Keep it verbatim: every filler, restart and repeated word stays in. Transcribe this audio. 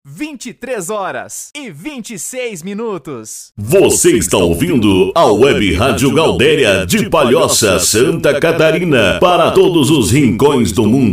vinte e três horas e vinte e seis minutos. Você está ouvindo a Web Rádio Gaudéria de Palhoça, Santa Catarina, para todos os rincões do mundo.